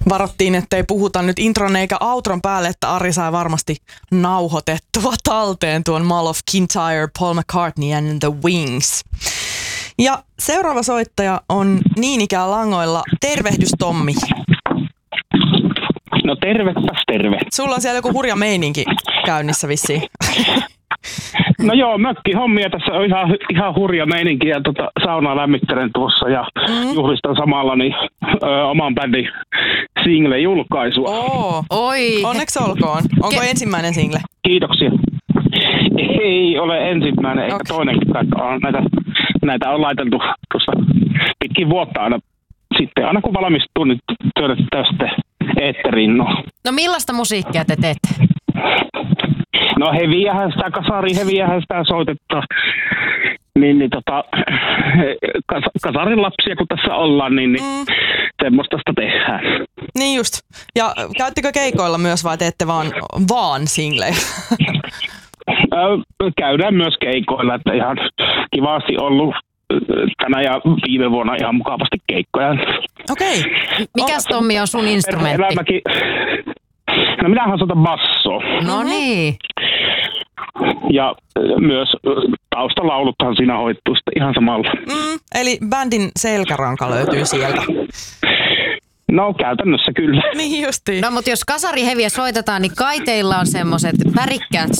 Varattiin, ettei puhuta nyt intron eikä outron päälle, että Ari sai varmasti nauhoitettua talteen tuon Mull of Kintyre, Paul McCartney and the Wings. Ja seuraava soittaja on niin ikään langoilla. Tervehdys, Tommi. No tervepäs terve. Sulla on siellä joku hurja meininki käynnissä vissiin. No joo, mökkihommia tässä on ihan hurja meininki ja saunaa lämmittelen tuossa ja juhlistan samalla niin, oman bändin single-julkaisua. Oi! Onneksi olkoon. Onko ensimmäinen single? Kiitoksia. Ei ole ensimmäinen eikä toinenkin. Näitä on laiteltu tuossa pitkin vuotta aina kun valmistuu, niin työnnetään sitten eetteriin. No millaista musiikkia te teette? No kasariheviähän sitä soitetta. Kasarin lapsia kun tässä ollaan, niin semmoista sitä tehdään. Niin just. Ja käyttekö keikoilla myös vai teette vaan singlejä? Käydään myös keikoilla, että ihan kivasti ollut tänä ja viime vuonna ihan mukavasti keikkoja. Okei. Mikäs Tommi on sun instrumentti? No minähän soitan bassoa. No niin. Ja myös taustalauluthan siinä hoittuu sitten ihan samalla. Eli bändin selkäranka löytyy sieltä. No käytännössä kyllä. Niin justiin. No mutta jos kasariheviä soitetaan, niin kai teillä on semmoiset värikkäät